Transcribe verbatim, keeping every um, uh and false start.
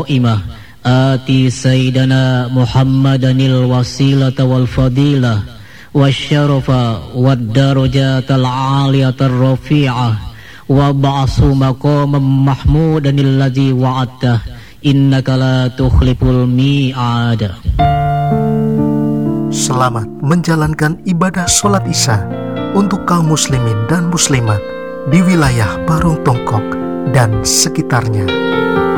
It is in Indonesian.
qa'imah ati sayyidana Muhammadanil wasilata wal fadilah wasyarafa wad darajatal aliyatar rafi'ah wa ba'su maqamam mahmudanil ladzi wa'adta innaka la tukhliful mi'ad. Selamat menjalankan ibadah sholat isya untuk kaum muslimin dan muslimat di wilayah Barong Tongkok dan sekitarnya.